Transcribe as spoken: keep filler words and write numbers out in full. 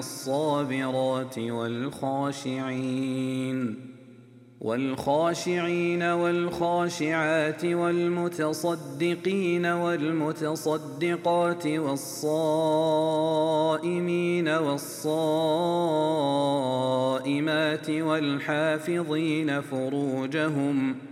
والصابرات والخاشعين والخاشعين والخاشعات والمتصدقين والمتصدقات والصائمين والصائمات والحافظين فروجهم